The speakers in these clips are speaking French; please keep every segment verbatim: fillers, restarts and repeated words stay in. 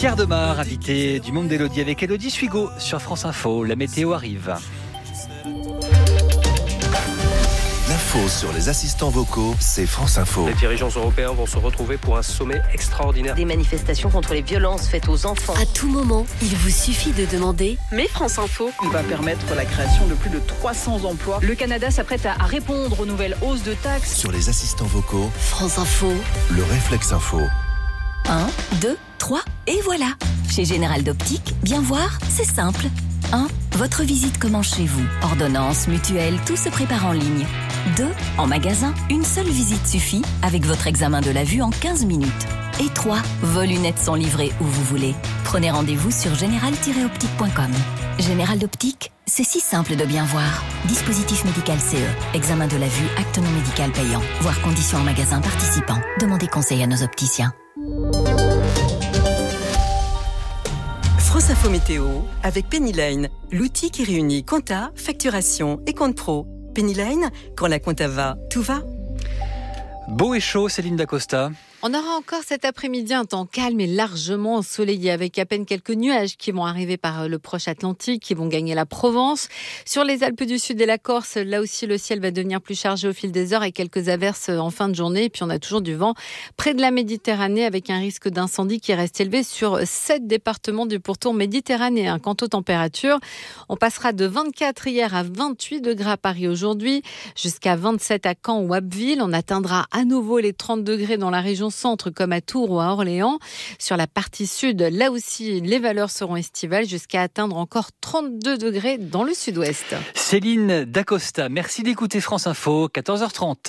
Pierre Demar, invité du Monde d'Élodie avec Élodie Suigo sur France Info. La météo arrive. L'info sur les assistants vocaux, c'est France Info. Les dirigeants européens vont se retrouver pour un sommet extraordinaire. Des manifestations contre les violences faites aux enfants. À tout moment, il vous suffit de demander « Mais France Info ». Il va permettre la création de plus de trois cents emplois. Le Canada s'apprête à répondre aux nouvelles hausses de taxes. Sur les assistants vocaux, France Info. Le réflexe info. un, deux, trois, et voilà. Chez Général d'Optique, bien voir, c'est simple. un. Votre visite commence chez vous. Ordonnance, mutuelle, tout se prépare en ligne. deux. En magasin, une seule visite suffit avec votre examen de la vue en quinze minutes. Et trois. Vos lunettes sont livrées où vous voulez. Prenez rendez-vous sur général tiret optique point com. Général d'Optique, c'est si simple de bien voir. Dispositif médical C E. Examen de la vue, acte non médical payant. Voir conditions en magasin participant. Demandez conseil à nos opticiens. France Info Météo avec Pennyline, l'outil qui réunit compta, facturation et compte pro. Pennyline, quand la compta va, tout va. Beau et chaud, Céline Dacosta. On aura encore cet après-midi un temps calme et largement ensoleillé avec à peine quelques nuages qui vont arriver par le proche Atlantique, qui vont gagner la Provence. Sur les Alpes du Sud et la Corse, là aussi le ciel va devenir plus chargé au fil des heures et quelques averses en fin de journée. Et puis on a toujours du vent près de la Méditerranée avec un risque d'incendie qui reste élevé sur sept départements du pourtour méditerranéen. Quant aux températures, on passera de vingt-quatre hier à vingt-huit degrés à Paris aujourd'hui, jusqu'à vingt-sept à Caen ou Abbeville. On atteindra à nouveau les trente degrés dans la région centre comme à Tours ou à Orléans. Sur la partie sud, là aussi, les valeurs seront estivales jusqu'à atteindre encore trente-deux degrés dans le sud-ouest. Céline Dacosta, merci d'écouter France Info, quatorze heures trente.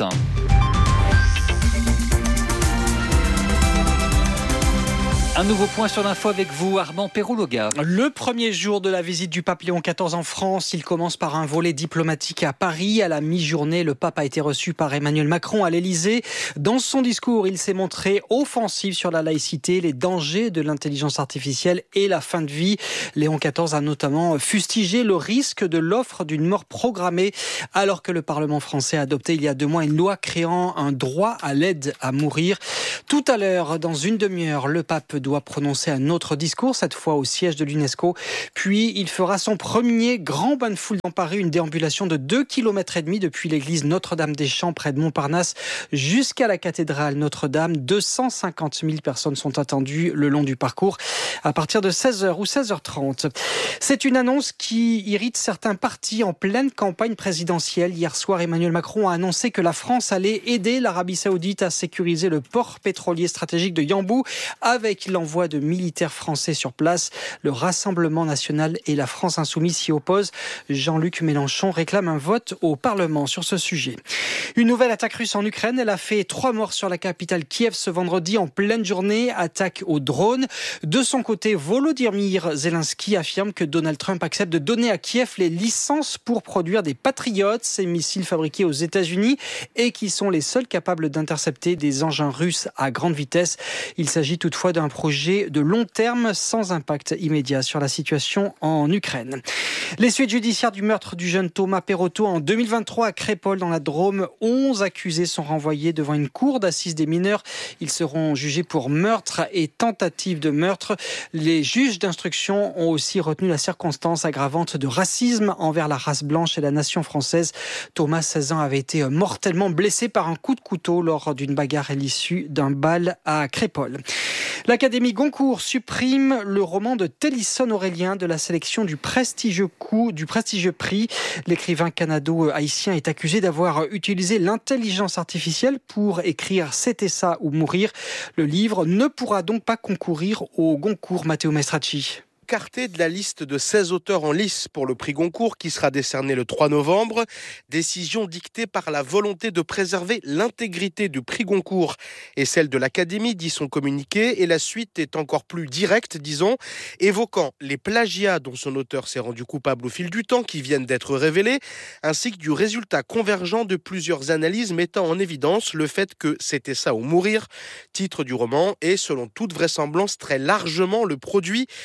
Un nouveau point sur l'info avec vous, Armand Perroulogard. Le premier jour de la visite du pape Léon quatorze en France, il commence par un volet diplomatique à Paris. À la mi-journée, le pape a été reçu par Emmanuel Macron à l'Élysée. Dans son discours, il s'est montré offensif sur la laïcité, les dangers de l'intelligence artificielle et la fin de vie. Léon quatorze a notamment fustigé le risque de l'offre d'une mort programmée, alors que le Parlement français a adopté il y a deux mois une loi créant un droit à l'aide à mourir. Tout à l'heure, dans une demi-heure, le pape doit prononcer un autre discours, cette fois au siège de l'UNESCO. Puis, il fera son premier grand bain de foule dans Paris, une déambulation de deux kilomètres et demi depuis l'église Notre-Dame-des-Champs près de Montparnasse jusqu'à la cathédrale Notre-Dame. deux cent cinquante mille personnes sont attendues le long du parcours à partir de seize heures ou seize heures trente. C'est une annonce qui irrite certains partis en pleine campagne présidentielle. Hier soir, Emmanuel Macron a annoncé que la France allait aider l'Arabie Saoudite à sécuriser le port pétrolier stratégique de Yanbu avec l'envoi de militaires français sur place. Le Rassemblement national et la France insoumise s'y opposent. Jean-Luc Mélenchon réclame un vote au Parlement sur ce sujet. Une nouvelle attaque russe en Ukraine. Elle a fait trois morts sur la capitale Kiev ce vendredi en pleine journée. Attaque au drone. De son côté, Volodymyr Zelensky affirme que Donald Trump accepte de donner à Kiev les licences pour produire des Patriots, ces missiles fabriqués aux États-Unis et qui sont les seuls capables d'intercepter des engins russes à grande vitesse. Il s'agit toutefois d'un projet de long terme sans impact immédiat sur la situation en Ukraine. Les suites judiciaires du meurtre du jeune Thomas Perotto en deux mille vingt-trois à Crépol dans la Drôme. onze accusés sont renvoyés devant une cour d'assises des mineurs. Ils seront jugés pour meurtre et tentative de meurtre. Les juges d'instruction ont aussi retenu la circonstance aggravante de racisme envers la race blanche et la nation française. Thomas, seize ans, avait été mortellement blessé par un coup de couteau lors d'une bagarre à l'issue d'un bal à Crépol. L'Académie Goncourt supprime le roman de Télisson Aurélien de la sélection du prestigieux coup, du prestigieux prix. L'écrivain canado-haïtien est accusé d'avoir utilisé l'intelligence artificielle pour écrire C'était ça ou mourir. Le livre ne pourra donc pas concourir au Goncourt. Matteo Maestracci. Écarté de la liste de seize auteurs en lice pour le prix Goncourt qui sera décerné le trois novembre. Décision dictée par la volonté de préserver l'intégrité du prix Goncourt et celle de l'Académie, dit son communiqué. Et la suite est encore plus directe, disons, évoquant les plagiats dont son auteur s'est rendu coupable au fil du temps, qui viennent d'être révélés, ainsi que du résultat convergent de plusieurs analyses mettant en évidence le fait que C'était ça ou mourir, titre du roman, est selon toute vraisemblance très largement le produit d'une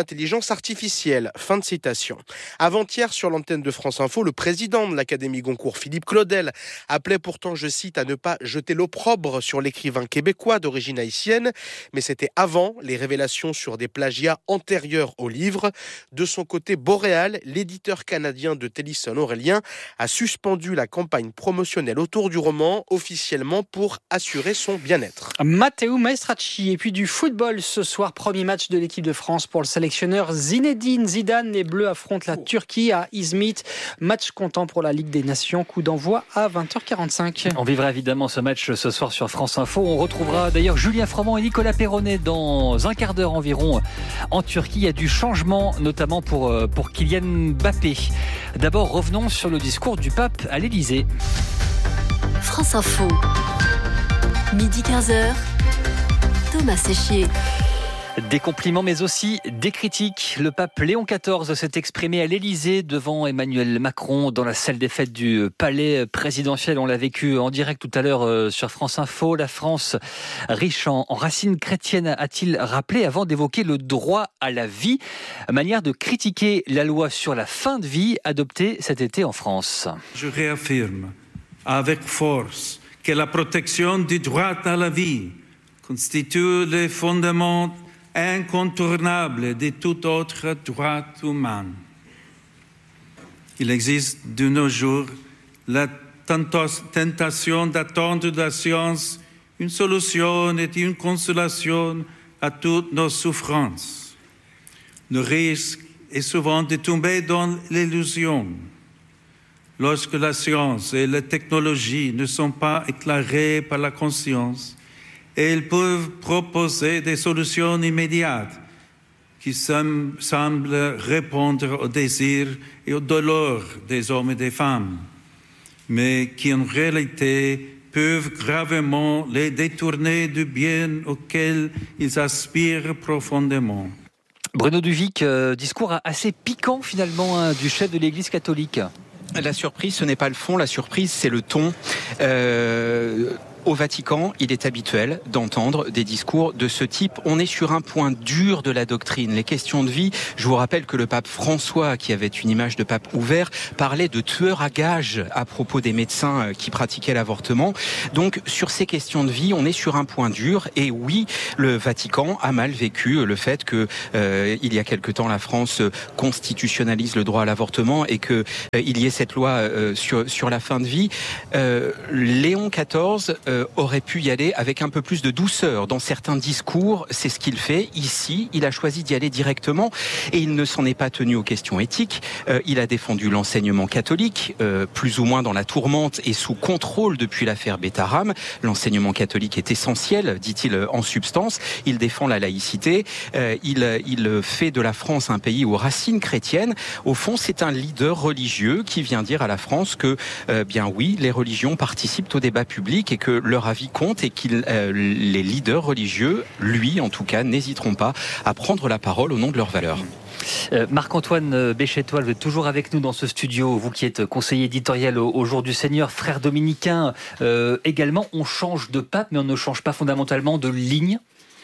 l'intelligence artificielle. Fin de citation. Avant-hier, sur l'antenne de France Info, le président de l'Académie Goncourt, Philippe Claudel, appelait pourtant, je cite, à ne pas jeter l'opprobre sur l'écrivain québécois d'origine haïtienne, mais c'était avant les révélations sur des plagiats antérieurs au livre. De son côté, Boréal, l'éditeur canadien de Tennyson Aurélien, a suspendu la campagne promotionnelle autour du roman officiellement pour assurer son bien-être. Matteo Maestracci et puis du football ce soir, premier match de l'équipe de France pour le sélectionneur Zinedine Zidane. Les Bleus affrontent la Turquie à Izmit, match comptant pour la Ligue des Nations, coup d'envoi à vingt heures quarante-cinq. On vivra évidemment ce match ce soir sur France Info. On retrouvera d'ailleurs Julien Froment et Nicolas Perronnet dans un quart d'heure environ en Turquie. Il y a du changement notamment pour, pour Kylian Mbappé. D'abord, revenons sur le discours du pape à l'Élysée. France Info, midi quinze heures, Thomas Séchier. Des compliments mais aussi des critiques. Le pape Léon quatorze s'est exprimé à l'Élysée devant Emmanuel Macron dans la salle des fêtes du palais présidentiel. On l'a vécu en direct tout à l'heure sur France Info. La France, riche en racines chrétiennes, a-t-il rappelé avant d'évoquer le droit à la vie, manière de critiquer la loi sur la fin de vie adoptée cet été en France. Je réaffirme avec force que la protection du droit à la vie constitue le fondement incontournable de tout autre droit humain. Il existe de nos jours la tentation d'attendre de la science une solution et une consolation à toutes nos souffrances. Le risque est souvent de tomber dans l'illusion. Lorsque la science et la technologie ne sont pas éclairées par la conscience, elles peuvent proposer des solutions immédiates qui semblent répondre aux désirs et aux douleurs des hommes et des femmes, mais qui en réalité peuvent gravement les détourner du bien auquel ils aspirent profondément. Bruno Duvic, euh, discours assez piquant finalement hein, du chef de l'Église catholique. La surprise, ce n'est pas le fond, la surprise, c'est le ton. Euh... Au Vatican, il est habituel d'entendre des discours de ce type. On est sur un point dur de la doctrine, les questions de vie. Je vous rappelle que le pape François, qui avait une image de pape ouvert, parlait de tueurs à gages à propos des médecins qui pratiquaient l'avortement. Donc, sur ces questions de vie, on est sur un point dur. Et oui, le Vatican a mal vécu le fait que, euh, il y a quelque temps, la France constitutionnalise le droit à l'avortement et que euh, il y ait cette loi euh, sur sur la fin de vie. Euh, Léon quatorze euh, aurait pu y aller avec un peu plus de douceur dans certains discours. C'est ce qu'il fait. Ici, il a choisi d'y aller directement et il ne s'en est pas tenu aux questions éthiques. Euh, il a défendu l'enseignement catholique, euh, plus ou moins dans la tourmente et sous contrôle depuis l'affaire Bétaram. L'enseignement catholique est essentiel, dit-il en substance. Il défend la laïcité. Euh, il, il fait de la France un pays aux racines chrétiennes. Au fond, c'est un leader religieux qui vient dire à la France que, euh, bien oui, les religions participent au débat public et que leur avis compte et que euh, les leaders religieux, lui en tout cas, n'hésiteront pas à prendre la parole au nom de leurs valeurs. Euh, Marc-Antoine Béchettois, vous êtes toujours avec nous dans ce studio, vous qui êtes conseiller éditorial au, au Jour du Seigneur, frère dominicain euh, également. On change de pape, mais on ne change pas fondamentalement de ligne.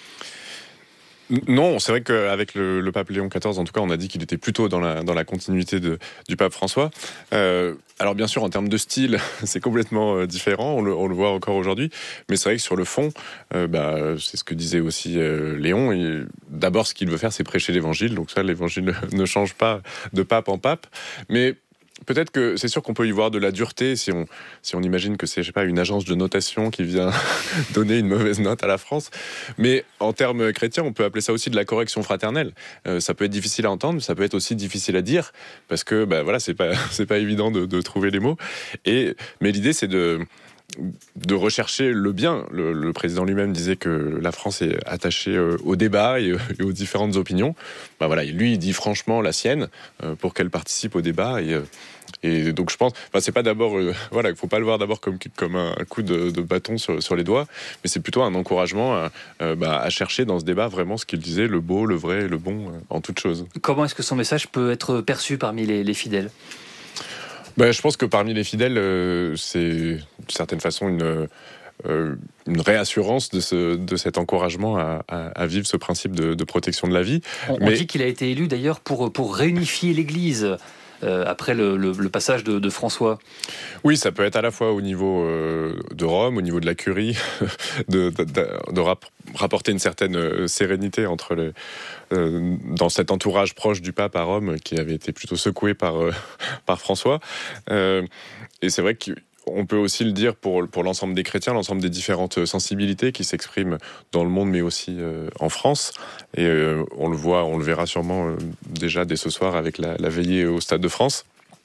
Non, c'est vrai qu'avec le, le pape Léon quatorze, en tout cas, on a dit qu'il était plutôt dans la, dans la continuité de, du pape François. Euh, alors bien sûr, en termes de style, c'est complètement euh, différent, on le, on le voit encore aujourd'hui, mais c'est vrai que sur le fond, euh, bah, c'est ce que disait aussi euh, Léon, et d'abord ce qu'il veut faire, c'est prêcher l'évangile, donc ça, l'évangile ne change pas de pape en pape, mais peut-être que c'est sûr qu'on peut y voir de la dureté si on, si on imagine que c'est, je sais pas, une agence de notation qui vient donner une mauvaise note à la France. Mais en termes chrétiens, on peut appeler ça aussi de la correction fraternelle. Euh, ça peut être difficile à entendre, mais ça peut être aussi difficile à dire parce que, bah voilà, c'est pas, c'est pas évident de, de trouver les mots. Et, mais l'idée, c'est de de rechercher le bien. Le, le président lui-même disait que la France est attachée euh, au débat et, et aux différentes opinions. Bah voilà, lui, il dit franchement la sienne euh, pour qu'elle participe au débat. Et, euh, et donc je pense, enfin, c'est pas d'abord, euh, voilà, il faut pas le voir d'abord comme comme un coup de, de bâton sur, sur les doigts, mais c'est plutôt un encouragement à, euh, bah, à chercher dans ce débat vraiment ce qu'il disait, le beau, le vrai, le bon, euh, en toute chose. Comment est-ce que son message peut être perçu parmi les, les fidèles ? Ben, je pense que parmi les fidèles, euh, c'est d'une certaine façon une, euh, une réassurance de, ce, de cet encouragement à, à, à vivre ce principe de, de protection de la vie. On, Mais... on dit qu'il a été élu d'ailleurs pour, pour réunifier l'Église. Euh, après le, le, le passage de, de François. Oui, ça peut être à la fois au niveau euh, de Rome, au niveau de la curie, de, de, de, de rap, rapporter une certaine sérénité entre les, euh, dans cet entourage proche du pape à Rome, qui avait été plutôt secoué par, euh, par François. Euh, et c'est vrai que on peut aussi le dire pour, pour l'ensemble des chrétiens, l'ensemble des différentes sensibilités qui s'expriment dans le monde, mais aussi euh, en France. Et euh, on le voit, on le verra sûrement euh, déjà dès ce soir avec la, la veillée au Stade de France.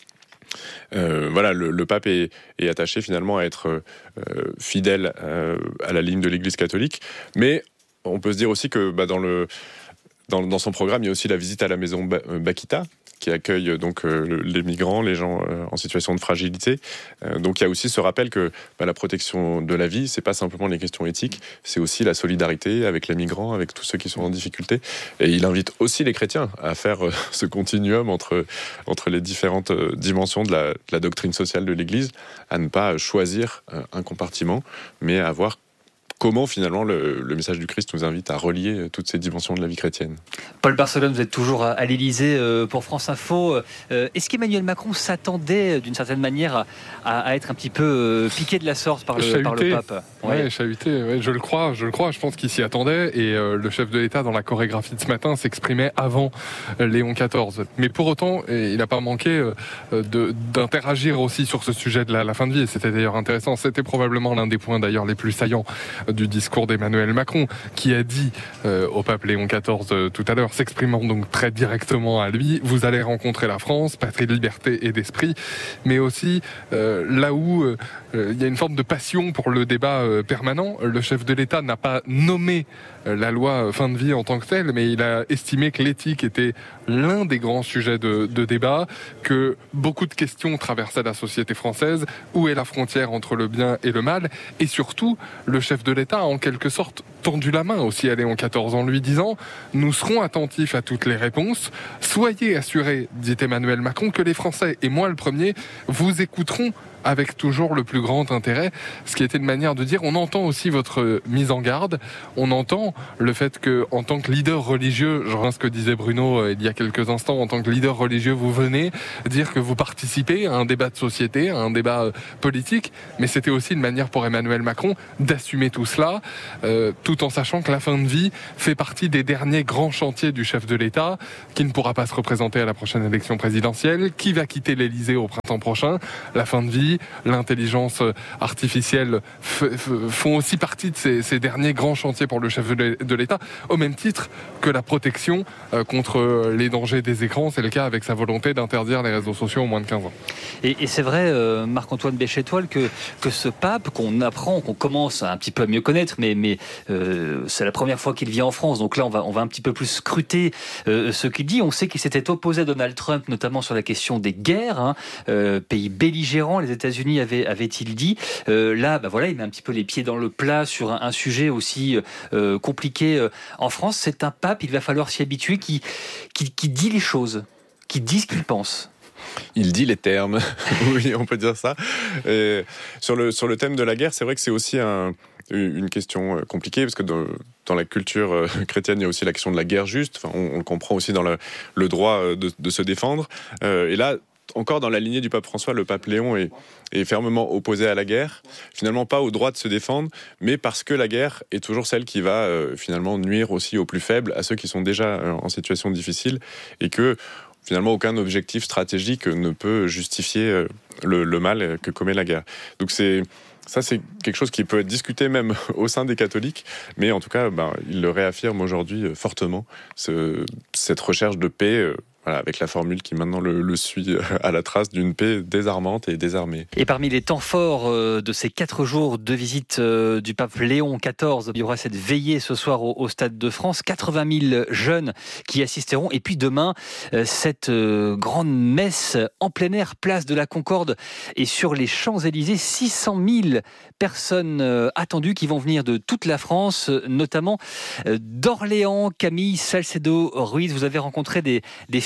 Euh, voilà, le, le pape est, est attaché finalement à être euh, fidèle euh, à la ligne de l'Église catholique. Mais on peut se dire aussi que bah, dans, le, dans, dans son programme, il y a aussi la visite à la maison Bakita, qui accueille donc euh, les migrants, les gens euh, en situation de fragilité. Euh, donc il y a aussi ce rappel que bah, la protection de la vie, c'est pas simplement les questions éthiques, c'est aussi la solidarité avec les migrants, avec tous ceux qui sont en difficulté. Et il invite aussi les chrétiens à faire euh, ce continuum entre, entre les différentes euh, dimensions de la, de la doctrine sociale de l'Église, à ne pas choisir euh, un compartiment, mais à voir comment finalement le, le message du Christ nous invite à relier toutes ces dimensions de la vie chrétienne. Paul Barcelone, vous êtes toujours à, à l'Élysée euh, pour France Info. Euh, est-ce qu'Emmanuel Macron s'attendait d'une certaine manière à, à être un petit peu euh, piqué de la sorte par le, par le pape ? Ouais, ouais chahuté, ouais, je le crois, je le crois. Je pense qu'il s'y attendait et euh, le chef de l'État dans la chorégraphie de ce matin s'exprimait avant Léon quatorze. Mais pour autant, il n'a pas manqué euh, de, d'interagir aussi sur ce sujet de la, la fin de vie. Et c'était d'ailleurs intéressant. C'était probablement l'un des points d'ailleurs les plus saillants du discours d'Emmanuel Macron, qui a dit euh, au pape Léon quatorze euh, tout à l'heure, s'exprimant donc très directement à lui, vous allez rencontrer la France, patrie de liberté et d'esprit, mais aussi euh, là où euh, il y a une forme de passion pour le débat euh, permanent. Le chef de l'État n'a pas nommé euh, la loi fin de vie en tant que telle, mais il a estimé que l'éthique était l'un des grands sujets de, de débat, que beaucoup de questions traversaient la société française. Où est la frontière entre le bien et le mal ? Et surtout, le chef de l'État a en quelque sorte tendu la main aussi à Léon quatorze en lui disant « Nous serons attentifs à toutes les réponses. Soyez assurés, dit Emmanuel Macron, que les Français, et moi le premier, vous écouteront avec toujours le plus grand intérêt », ce qui était une manière de dire on entend aussi votre mise en garde, on entend le fait que en tant que leader religieux, je reviens à ce que disait Bruno euh, il y a quelques instants, en tant que leader religieux, vous venez dire que vous participez à un débat de société, à un débat euh, politique, mais c'était aussi une manière pour Emmanuel Macron d'assumer tout cela, euh, tout en sachant que la fin de vie fait partie des derniers grands chantiers du chef de l'État, qui ne pourra pas se représenter à la prochaine élection présidentielle, qui va quitter l'Élysée au printemps prochain. La fin de vie, l'intelligence artificielle f- f- font aussi partie de ces, ces derniers grands chantiers pour le chef de l'État, au même titre que la protection euh, contre les dangers des écrans. C'est le cas avec sa volonté d'interdire les réseaux sociaux aux moins de quinze ans. Et, et c'est vrai, euh, Marc-Antoine Béchétoile, que, que ce pape qu'on apprend, qu'on commence un petit peu à mieux connaître, mais, mais euh, c'est la première fois qu'il vient en France, donc là on va, on va un petit peu plus scruter euh, ce qu'il dit. On sait qu'il s'était opposé à Donald Trump, notamment sur la question des guerres, hein, euh, pays belligérants, les États-Unis avaient, avait-il dit. Euh, là, bah voilà, il met un petit peu les pieds dans le plat sur un, un sujet aussi euh, compliqué euh, en France. C'est un pape, il va falloir s'y habituer, qui, qui, qui dit les choses, qui dit ce qu'il pense. Il dit les termes, oui, on peut dire ça. Et sur le, sur le thème de la guerre, c'est vrai que c'est aussi un, une question compliquée, parce que dans, dans la culture chrétienne, il y a aussi la question de la guerre juste. Enfin, on, on le comprend aussi dans le, le droit de, de se défendre. Euh, et là, encore dans la lignée du pape François, le pape Léon est, est fermement opposé à la guerre, finalement pas au droit de se défendre, mais parce que la guerre est toujours celle qui va euh, finalement nuire aussi aux plus faibles, à ceux qui sont déjà euh, en situation difficile, et que finalement aucun objectif stratégique ne peut justifier euh, le, le mal que commet la guerre. Donc c'est... Ça, c'est quelque chose qui peut être discuté même au sein des catholiques, mais en tout cas, ben, il le réaffirme aujourd'hui fortement, ce, cette recherche de paix, euh, voilà, avec la formule qui maintenant le, le suit à la trace d'une paix désarmante et désarmée. Et parmi les temps forts euh, de ces quatre jours de visite euh, du pape Léon quatorze, il y aura cette veillée ce soir au, au Stade de France, quatre-vingt mille jeunes qui assisteront, et puis demain, euh, cette euh, grande messe en plein air, place de la Concorde, et sur les Champs-Élysées, six cent mille personnes euh, attendues qui vont venir de toute la France, euh, notamment euh, d'Orléans. Camille Salcedo-Ruiz, vous avez rencontré des, des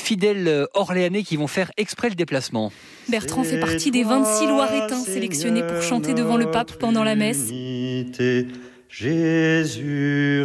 fidèles orléanais qui vont faire exprès le déplacement. Bertrand fait partie des vingt-six Loiretains sélectionnés pour chanter devant le pape pendant la messe. Jésus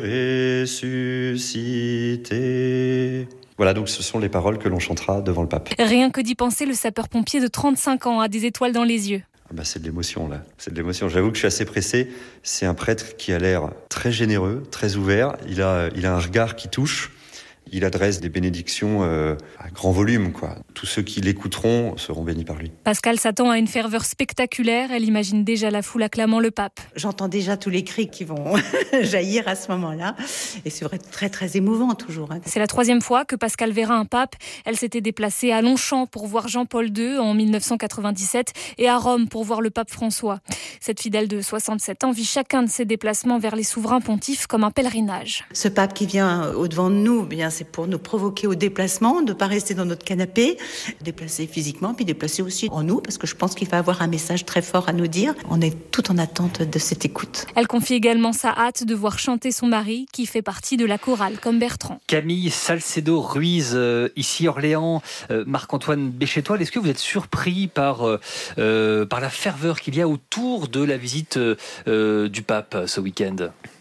ressuscité. Voilà, donc ce sont les paroles que l'on chantera devant le pape. Rien que d'y penser, le sapeur-pompier de trente-cinq ans a des étoiles dans les yeux. Ah bah c'est de l'émotion là, c'est de l'émotion. J'avoue que je suis assez pressé. C'est un prêtre qui a l'air très généreux, très ouvert. Il a, il a un regard qui touche. Il adresse des bénédictions euh, à grand volume, quoi. Tous ceux qui l'écouteront seront bénis par lui. Pascal s'attend à une ferveur spectaculaire. Elle imagine déjà la foule acclamant le pape. J'entends déjà tous les cris qui vont jaillir à ce moment-là. Et c'est vrai, très très émouvant toujours. Hein. C'est la troisième fois que Pascal verra un pape. Elle s'était déplacée à Longchamp pour voir Jean-Paul deux en dix-neuf cent quatre-vingt-dix-sept et à Rome pour voir le pape François. Cette fidèle de soixante-sept ans vit chacun de ses déplacements vers les souverains pontifes comme un pèlerinage. Ce pape qui vient au-devant de nous, bien c'est pour nous provoquer au déplacement, de ne pas rester dans notre canapé, déplacer physiquement, puis déplacer aussi en nous, parce que je pense qu'il va avoir un message très fort à nous dire. On est tout en attente de cette écoute. Elle confie également sa hâte de voir chanter son mari, qui fait partie de la chorale, comme Bertrand. Camille Salcedo-Ruiz, euh, ici Orléans, euh, Marc-Antoine Béchétoile, est-ce que vous êtes surpris par, euh, par la ferveur qu'il y a autour de la visite euh, du pape ce week-end ?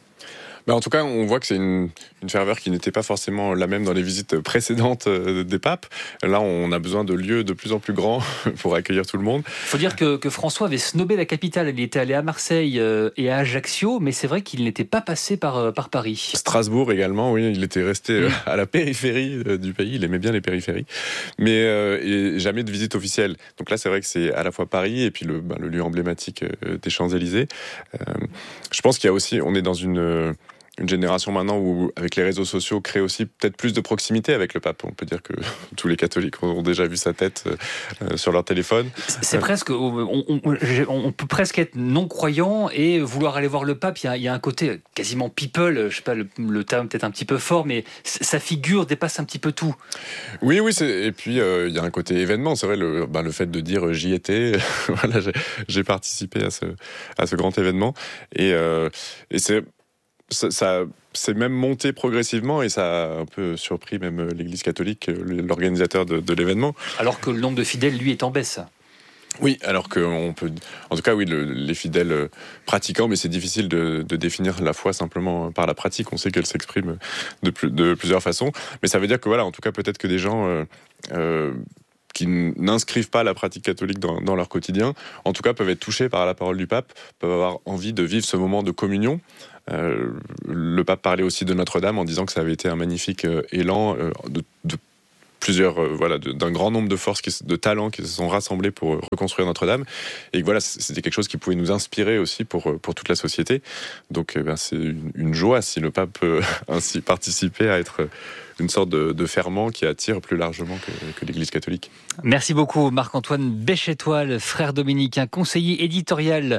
Ben en tout cas, on voit que c'est une, une ferveur qui n'était pas forcément la même dans les visites précédentes des papes. Là, on a besoin de lieux de plus en plus grands pour accueillir tout le monde. Il faut dire que, que François avait snobé la capitale. Il était allé à Marseille et à Ajaccio, mais c'est vrai qu'il n'était pas passé par, par Paris. Strasbourg également, oui, il était resté mmh. à la périphérie du pays. Il aimait bien les périphéries, mais euh, et jamais de visite officielle. Donc là, c'est vrai que c'est à la fois Paris et puis le, ben, le lieu emblématique des Champs-Élysées. Euh, je pense qu'il y a aussi, on est dans une Une génération maintenant où, avec les réseaux sociaux, crée aussi peut-être plus de proximité avec le pape. On peut dire que tous les catholiques ont déjà vu sa tête euh, sur leur téléphone. C'est euh... presque, on, on, on peut presque être non-croyant et vouloir aller voir le pape. Il y a, il y a un côté quasiment people, je sais pas, le, le terme peut-être un petit peu fort, mais sa figure dépasse un petit peu tout. Oui, oui, c'est, et puis euh, il y a un côté événement. C'est vrai, le, ben, le fait de dire j'y étais, voilà, j'ai, j'ai participé à ce, à ce grand événement. Et, euh, et c'est Ça, ça c'est même monté progressivement et ça a un peu surpris même l'Église catholique, l'organisateur de, de l'événement. Alors que le nombre de fidèles, lui, est en baisse. Oui, alors qu'on peut... En tout cas, oui, le, les fidèles pratiquants, mais c'est difficile de, de définir la foi simplement par la pratique. On sait qu'elle s'exprime de, plus, de plusieurs façons. Mais ça veut dire que, voilà, en tout cas, peut-être que des gens... Euh, euh, qui n'inscrivent pas la pratique catholique dans, dans leur quotidien, en tout cas peuvent être touchés par la parole du pape, peuvent avoir envie de vivre ce moment de communion. Euh, le pape parlait aussi de Notre-Dame en disant que ça avait été un magnifique euh, élan euh, de, de plusieurs, euh, voilà, de, d'un grand nombre de forces, qui, de talents qui se sont rassemblés pour reconstruire Notre-Dame, et que voilà, c'était quelque chose qui pouvait nous inspirer aussi pour, pour toute la société. Donc eh ben, c'est une, une joie si le pape peut ainsi participer à être une sorte de, de ferment qui attire plus largement que, que l'Église catholique. Merci beaucoup Marc-Antoine Béchétoile, frère dominicain, conseiller éditorial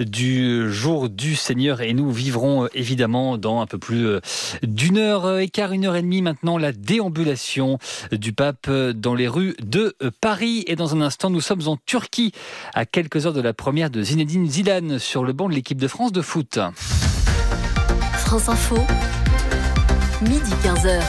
du Jour du Seigneur, et nous vivrons évidemment dans un peu plus d'une heure et quart, une heure et demie maintenant, la déambulation du pape dans les rues de Paris. Et dans un instant, nous sommes en Turquie, à quelques heures de la première de Zinedine Zidane sur le banc de l'équipe de France de foot. France Info, midi quinze heures.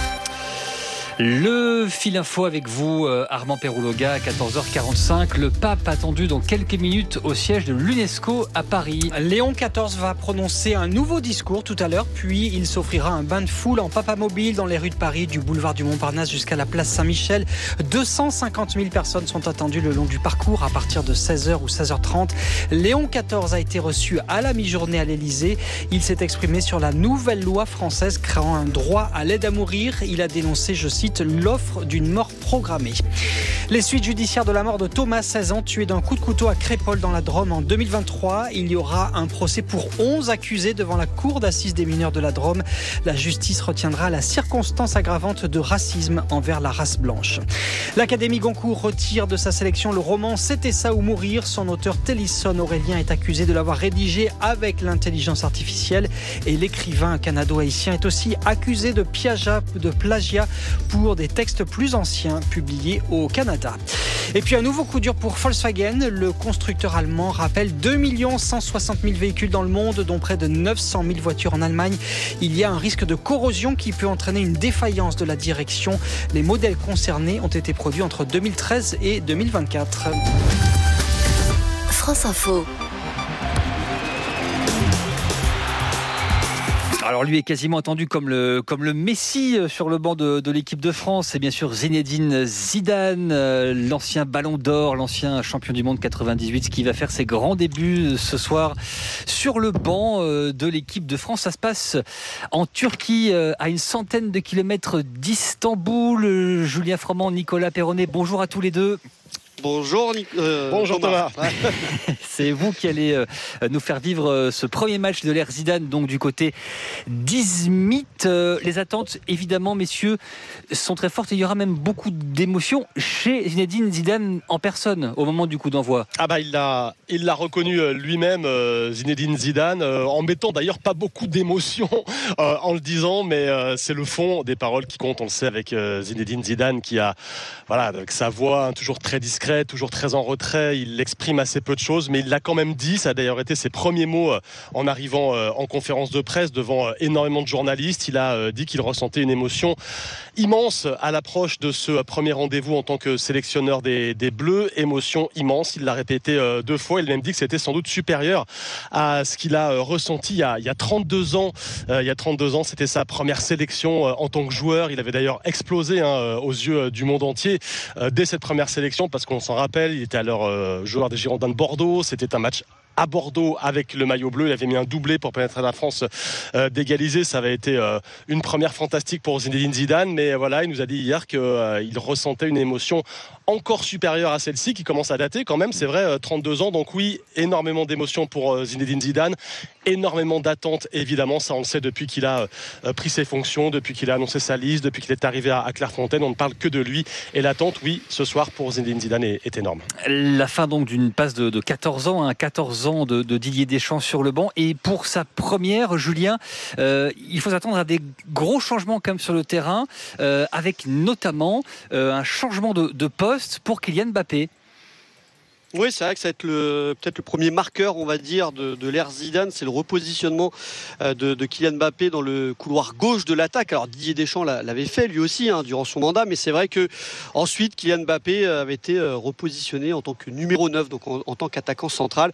Le fil info avec vous, Armand Perrouloga, à quatorze heures quarante-cinq. Le pape attendu dans quelques minutes au siège de l'UNESCO à Paris. Léon quatorze va prononcer un nouveau discours tout à l'heure, puis il s'offrira un bain de foule en papamobile dans les rues de Paris, du boulevard du Montparnasse jusqu'à la place Saint-Michel. deux cent cinquante mille personnes sont attendues le long du parcours à partir de seize heures ou seize heures trente. Léon quatorze a été reçu à la mi-journée à l'Élysée. Il s'est exprimé sur la nouvelle loi française créant un droit à l'aide à mourir. Il a dénoncé, je cite, l'offre d'une mort programmée. Les suites judiciaires de la mort de Thomas, seize ans, tué d'un coup de couteau à Crépol dans la Drôme en deux mille vingt-trois. Il y aura un procès pour onze accusés devant la cour d'assises des mineurs de la Drôme. La justice retiendra la circonstance aggravante de racisme envers la race blanche. L'Académie Goncourt retire de sa sélection le roman C'était ça ou mourir. Son auteur Télisson Aurélien est accusé de l'avoir rédigé avec l'intelligence artificielle, et l'écrivain canado-haïtien est aussi accusé de plagiat, de plagiat pour des textes plus anciens publiés au Canada. Et puis un nouveau coup dur pour Volkswagen. Le constructeur allemand rappelle deux millions cent soixante mille véhicules dans le monde, dont près de neuf cent mille voitures en Allemagne. Il y a un risque de corrosion qui peut entraîner une défaillance de la direction. Les modèles concernés ont été produits entre deux mille treize et deux mille vingt-quatre. France Info. Alors lui est quasiment attendu comme le, comme le Messi sur le banc de, de l'équipe de France. C'est bien sûr Zinedine Zidane, l'ancien Ballon d'Or, l'ancien champion du monde quatre-vingt-dix-huit, qui va faire ses grands débuts ce soir sur le banc de l'équipe de France. Ça se passe en Turquie, à une centaine de kilomètres d'Istanbul. Julien Froment, Nicolas Perronnet, bonjour à tous les deux. Bonjour, euh, Bonjour Thomas. Thomas. C'est vous qui allez euh, nous faire vivre euh, ce premier match de l'ère Zidane, donc du côté d'Izmit. Euh, les attentes, évidemment, messieurs, sont très fortes et il y aura même beaucoup d'émotions chez Zinedine Zidane en personne au moment du coup d'envoi. Ah bah il l'a, il l'a reconnu lui-même, euh, Zinedine Zidane, euh, en mettant d'ailleurs pas beaucoup d'émotions euh, en le disant, mais euh, c'est le fond des paroles qui comptent. On le sait avec euh, Zinedine Zidane qui a, voilà, avec sa voix hein, toujours très discrète, toujours très en retrait, il exprime assez peu de choses, mais il l'a quand même dit. Ça a d'ailleurs été ses premiers mots en arrivant en conférence de presse devant énormément de journalistes. Il a dit qu'il ressentait une émotion immense à l'approche de ce premier rendez-vous en tant que sélectionneur des, des Bleus. Émotion immense, il l'a répété deux fois. Il a même dit que c'était sans doute supérieur à ce qu'il a ressenti il y a, il y a trente-deux ans. Il y a trente-deux ans, c'était sa première sélection en tant que joueur. Il avait d'ailleurs explosé hein, aux yeux du monde entier dès cette première sélection, parce qu'on On s'en rappelle, il était alors euh, joueur des Girondins de Bordeaux. C'était un match à Bordeaux avec le maillot bleu. Il avait mis un doublé pour permettre à la France euh, d'égaliser. Ça avait été euh, une première fantastique pour Zinedine Zidane. Mais voilà, il nous a dit hier qu'il euh, ressentait une émotion encore supérieure à celle-ci, qui commence à dater quand même. C'est vrai, euh, trente-deux ans. Donc oui, énormément d'émotions pour euh, Zinedine Zidane. Énormément d'attentes, évidemment. Ça, on le sait depuis qu'il a euh, pris ses fonctions, depuis qu'il a annoncé sa liste, depuis qu'il est arrivé à, à Clairefontaine. On ne parle que de lui. Et l'attente, oui, ce soir pour Zinedine Zidane est, est énorme. La fin donc d'une passe de, de quatorze ans, hein, quatorze ans de, de Didier Deschamps sur le banc. Et pour sa première, Julien, euh, il faut s'attendre à des gros changements quand même sur le terrain, euh, avec notamment euh, un changement de, de poste pour Kylian Mbappé. Oui, c'est vrai que ça va être le, peut-être le premier marqueur, on va dire, de, de l'ère Zidane. C'est le repositionnement de, de Kylian Mbappé dans le couloir gauche de l'attaque. Alors Didier Deschamps l'avait fait lui aussi hein, durant son mandat, mais c'est vrai que ensuite Kylian Mbappé avait été repositionné en tant que numéro neuf, donc en, en tant qu'attaquant central.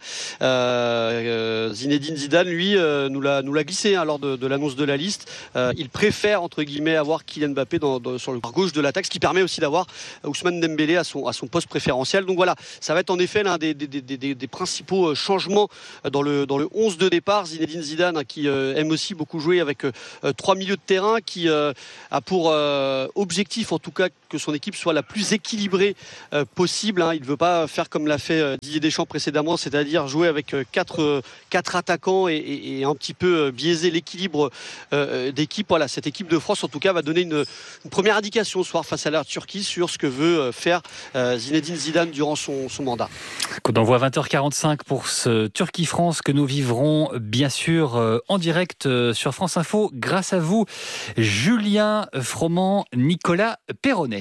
Euh, Zinedine Zidane, lui, euh, nous l'a nous l'a glissé hein, lors de, de l'annonce de la liste. Euh, il préfère entre guillemets avoir Kylian Mbappé dans, dans, sur le couloir gauche de l'attaque, ce qui permet aussi d'avoir Ousmane Dembélé à son à son poste préférentiel. Donc voilà, ça va être en effet l'un des, des, des, des, des principaux changements dans le, dans le onze de départ. Zinedine Zidane qui euh, aime aussi beaucoup jouer avec euh, trois milieux de terrain, qui euh, a pour euh, objectif en tout cas que son équipe soit la plus équilibrée euh, possible hein. Il ne veut pas faire comme l'a fait euh, Didier Deschamps précédemment, c'est-à-dire jouer avec euh, quatre, euh, quatre attaquants et, et, et un petit peu euh, biaiser l'équilibre euh, d'équipe. Voilà, cette équipe de France en tout cas va donner une, une première indication ce soir face à la Turquie sur ce que veut faire euh, Zinedine Zidane durant son, son mandat. Coup d'envoi vingt heures quarante-cinq pour ce Turquie-France que nous vivrons bien sûr en direct sur France Info grâce à vous, Julien Froment, Nicolas Perronnet.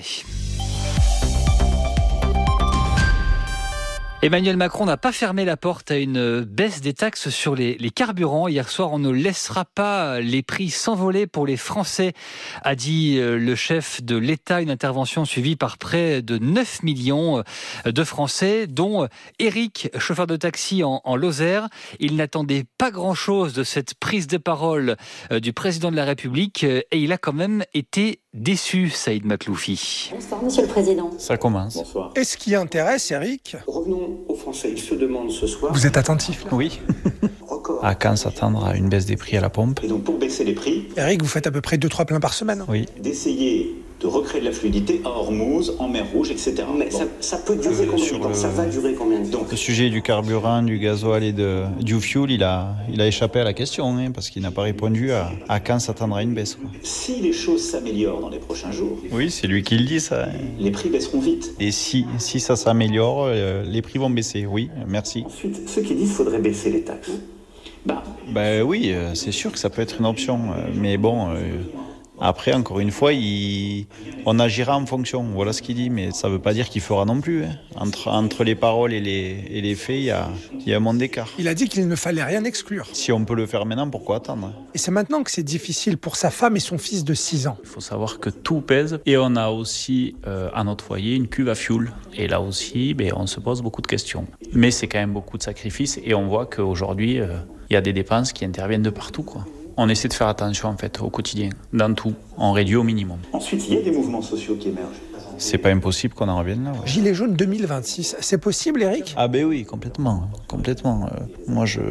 Emmanuel Macron n'a pas fermé la porte à une baisse des taxes sur les, les carburants. Hier soir, on ne laissera pas les prix s'envoler pour les Français, a dit le chef de l'État. Une intervention suivie par près de neuf millions de Français, dont Eric, chauffeur de taxi en, en Lozère. Il n'attendait pas grand-chose de cette prise de parole du président de la République et il a quand même été déçu, Saïd Makloufi. Bonsoir, Monsieur le Président. Ça commence. Bonsoir. Et ce qui intéresse, Eric ? Revenons aux Français. Ils se demandent ce soir... Vous êtes attentif, là ? Oui. Record. À quand s'attendre à une baisse des prix à la pompe ? Et donc, pour baisser les prix... Eric, vous faites à peu près deux trois pleins par semaine ? Oui. D'essayer de recréer de la fluidité à Hormuz, en mer Rouge, et cetera. Mais bon. ça, ça peut durer combien de temps le... Ça va durer combien de temps ? Le sujet du carburant, du gasoil et de, du fuel, il a, il a échappé à la question, hein, parce qu'il n'a pas répondu à, à quand s'attendre à une baisse. Quoi. Si les choses s'améliorent dans les prochains jours... Oui, c'est lui qui le dit, ça. Les prix baisseront vite. Et si, si ça s'améliore, euh, les prix vont baisser, oui, merci. Ensuite, ceux qui disent qu'il faudrait baisser les taxes... Bah, bah oui, euh, c'est sûr que ça peut être une option, euh, mais bon... Euh, Après, encore une fois, il... on agira en fonction. Voilà ce qu'il dit, mais ça ne veut pas dire qu'il fera non plus. Hein. Entre, entre les paroles et les, et les faits, il y a, il y a un monde d'écart. Il a dit qu'il ne fallait rien exclure. Si on peut le faire maintenant, pourquoi attendre? Et c'est maintenant que c'est difficile pour sa femme et son fils de six ans. Il faut savoir que tout pèse. Et on a aussi euh, à notre foyer une cuve à fioul. Et là aussi, ben, on se pose beaucoup de questions. Mais c'est quand même beaucoup de sacrifices. Et on voit qu'aujourd'hui, euh, il y a des dépenses qui interviennent de partout, quoi. On essaie de faire attention en fait au quotidien, dans tout. On réduit au minimum. Ensuite, il y a des mouvements sociaux qui émergent. C'est pas impossible qu'on en revienne là. Ouais. Gilets jaunes deux mille vingt-six, c'est possible, Eric? Ah ben oui, complètement, complètement. Euh, moi, je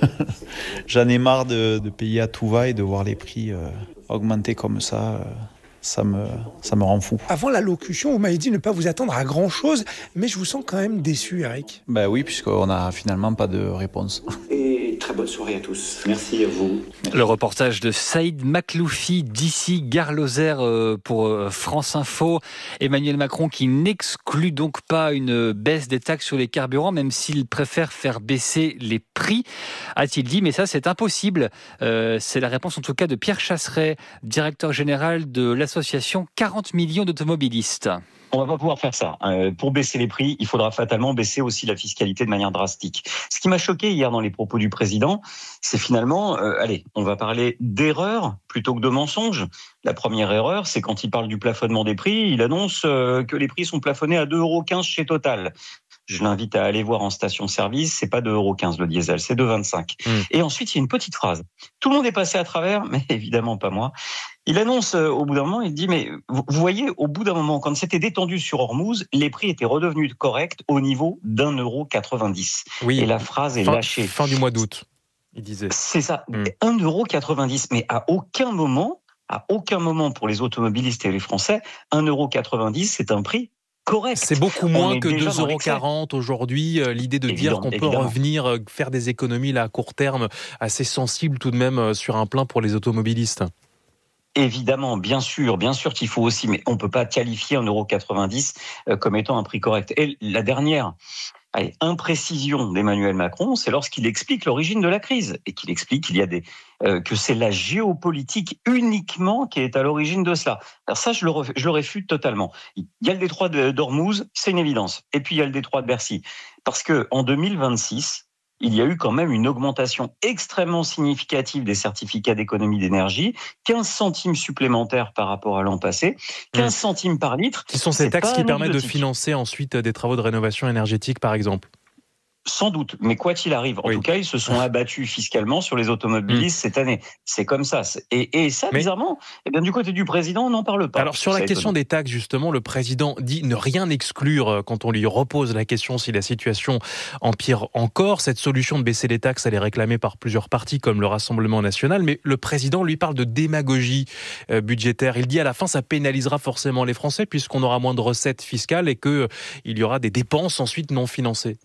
j'en ai marre de, de payer à tout va et de voir les prix euh, augmenter comme ça. Euh... Ça me, ça me rend fou. Avant l'allocution, vous m'avez dit ne pas vous attendre à grand-chose, mais je vous sens quand même déçu, Eric. Ben oui, puisqu'on n'a finalement pas de réponse. Et très bonne soirée à tous. Merci à vous. Le reportage de Saïd Makloufi d'ici Gare Lozère pour France Info. Emmanuel Macron qui n'exclut donc pas une baisse des taxes sur les carburants, même s'il préfère faire baisser les prix, a-t-il dit. Mais ça, c'est impossible. Euh, c'est la réponse en tout cas de Pierre Chasseret, directeur général de l'association Association quarante millions d'automobilistes. On ne va pas pouvoir faire ça. Euh, pour baisser les prix, il faudra fatalement baisser aussi la fiscalité de manière drastique. Ce qui m'a choqué hier dans les propos du président, c'est finalement, euh, allez, on va parler d'erreur plutôt que de mensonge. La première erreur, c'est quand il parle du plafonnement des prix, il annonce euh, que les prix sont plafonnés à deux euros quinze chez Total. Je l'invite à aller voir en station-service, c'est pas deux euros quinze le diesel, c'est deux euros vingt-cinq. Mmh. Et ensuite, il y a une petite phrase. Tout le monde est passé à travers, mais évidemment pas moi. Il annonce euh, au bout d'un moment, il dit, mais vous voyez, au bout d'un moment, quand c'était détendu sur Ormuz, les prix étaient redevenus corrects au niveau d'un euro quatre-vingt-dix. Oui. Et la phrase est fin, lâchée. Fin du mois d'août, il disait. C'est ça, mmh. un euro quatre-vingt-dix. Mais à aucun moment, à aucun moment pour les automobilistes et les Français, un euro quatre-vingt-dix, c'est un prix correct. C'est beaucoup moins que deux euros quarante aujourd'hui. L'idée de Évident, dire qu'on évidemment. peut revenir faire des économies là, à court terme, assez sensible tout de même sur un plein pour les automobilistes. Évidemment, bien sûr, bien sûr qu'il faut aussi, mais on ne peut pas qualifier un euro quatre-vingt-dix comme étant un prix correct. Et la dernière allez, imprécision d'Emmanuel Macron, c'est lorsqu'il explique l'origine de la crise et qu'il explique qu'il y a des euh, que c'est la géopolitique uniquement qui est à l'origine de cela. Alors ça, je le, ref, je le réfute totalement. Il y a le détroit d'Ormuz, c'est une évidence. Et puis il y a le détroit de Bercy, parce que en deux mille vingt-six. Il y a eu quand même une augmentation extrêmement significative des certificats d'économie d'énergie, quinze centimes supplémentaires par rapport à l'an passé, quinze mmh. centimes par litre. Qui sont ces taxes qui permettent de financer ensuite des travaux de rénovation énergétique, par exemple ? Sans doute, mais quoi qu'il arrive, en oui. tout cas, ils se sont abattus fiscalement sur les automobilistes mmh. cette année. C'est comme ça. Et, et ça, mais... bizarrement, eh bien, du côté du président, on n'en parle pas. Alors, sur la question étonnant. des taxes, justement, le président dit ne rien exclure quand on lui repose la question si la situation empire encore. Cette solution de baisser les taxes, elle est réclamée par plusieurs partis, comme le Rassemblement national, mais le président lui parle de démagogie euh, budgétaire. Il dit à la fin, ça pénalisera forcément les Français, puisqu'on aura moins de recettes fiscales et qu'il euh, y aura des dépenses ensuite non financées.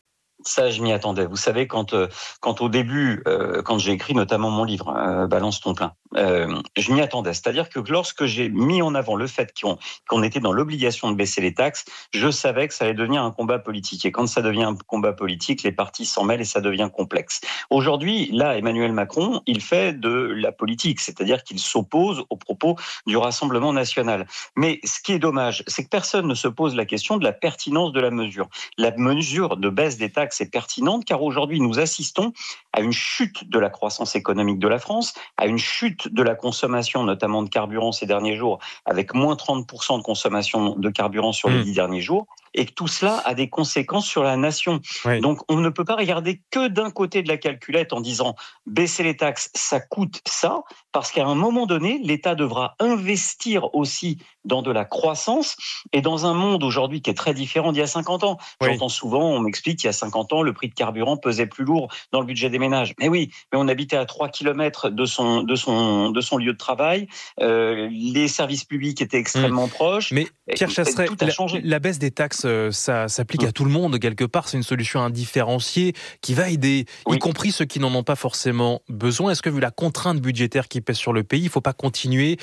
Ça, je m'y attendais. Vous savez, quand, euh, quand au début, euh, quand j'ai écrit notamment mon livre, euh, Balance ton plein, euh, je m'y attendais. C'est-à-dire que lorsque j'ai mis en avant le fait qu'on, qu'on était dans l'obligation de baisser les taxes, je savais que ça allait devenir un combat politique. Et quand ça devient un combat politique, les partis s'en mêlent et ça devient complexe. Aujourd'hui, là, Emmanuel Macron, il fait de la politique, c'est-à-dire qu'il s'oppose aux propos du Rassemblement national. Mais ce qui est dommage, c'est que personne ne se pose la question de la pertinence de la mesure. La mesure de baisse des taxes est pertinente car aujourd'hui nous assistons à une chute de la croissance économique de la France, à une chute de la consommation notamment de carburant ces derniers jours avec moins trente pour cent de consommation de carburant sur les dix derniers jours et que tout cela a des conséquences sur la nation. Oui. Donc on ne peut pas regarder que d'un côté de la calculette en disant baisser les taxes ça coûte ça parce qu'à un moment donné l'État devra investir aussi dans de la croissance et dans un monde aujourd'hui qui est très différent d'il y a cinquante ans. Oui. J'entends souvent, on m'explique qu'il y a cinquante ans, le prix de carburant pesait plus lourd dans le budget des ménages. Mais oui, mais on habitait à trois kilomètres de son, de son, de son lieu de travail, euh, les services publics étaient extrêmement mmh. proches. Mais Pierre Chasseret, la, la baisse des taxes, ça s'applique mmh. à tout le monde quelque part, c'est une solution indifférenciée qui va aider, oui. y compris ceux qui n'en ont pas forcément besoin. Est-ce que vu la contrainte budgétaire qui pèse sur le pays, il ne faut pas continuer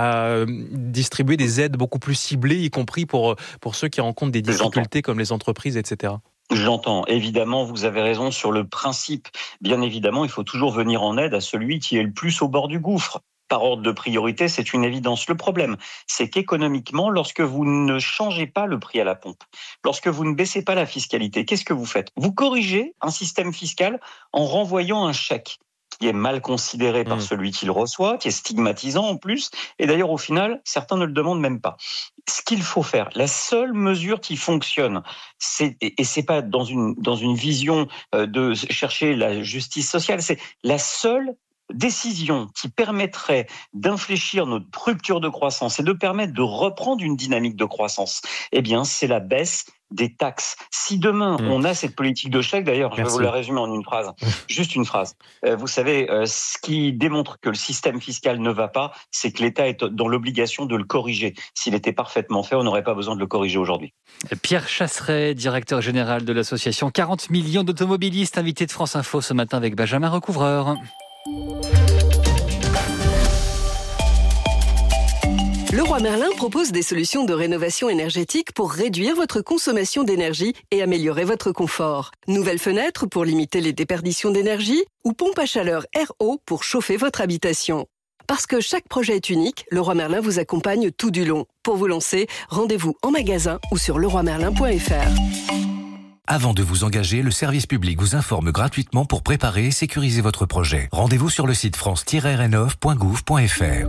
à distribuer des aides beaucoup plus ciblées, y compris pour, pour ceux qui rencontrent des difficultés comme les entreprises, et cetera. J'entends. Évidemment, vous avez raison sur le principe. Bien évidemment, il faut toujours venir en aide à celui qui est le plus au bord du gouffre. par ordre de priorité, c'est une évidence. Le problème, c'est qu'économiquement, lorsque vous ne changez pas le prix à la pompe, lorsque vous ne baissez pas la fiscalité, qu'est-ce que vous faites ? Vous corrigez un système fiscal en renvoyant un chèque qui est mal considéré par mmh. celui qui le reçoit, qui est stigmatisant en plus, et d'ailleurs au final, certains ne le demandent même pas. Ce qu'il faut faire, la seule mesure qui fonctionne, c'est, et c'est pas dans une, dans une vision de chercher la justice sociale, c'est la seule décision qui permettrait d'infléchir notre rupture de croissance et de permettre de reprendre une dynamique de croissance, eh bien, c'est la baisse des taxes. Si demain, mmh. on a cette politique de chèque, d'ailleurs, Merci. je vais vous la résumer en une phrase, juste une phrase. Euh, vous savez, euh, ce qui démontre que le système fiscal ne va pas, c'est que l'État est dans l'obligation de le corriger. S'il était parfaitement fait, on n'aurait pas besoin de le corriger aujourd'hui. Pierre Chasseret, directeur général de l'association quarante millions d'automobilistes, invité de France Info ce matin avec Benjamin Recouvreur. Leroy Merlin propose des solutions de rénovation énergétique pour réduire votre consommation d'énergie et améliorer votre confort. Nouvelles fenêtres pour limiter les déperditions d'énergie ou pompe à chaleur R O pour chauffer votre habitation. Parce que chaque projet est unique, Leroy Merlin vous accompagne tout du long. Pour vous lancer, rendez-vous en magasin ou sur leroy merlin point f r. Avant de vous engager, le service public vous informe gratuitement pour préparer et sécuriser votre projet. Rendez-vous sur le site france tiret rénov point gouv point f r.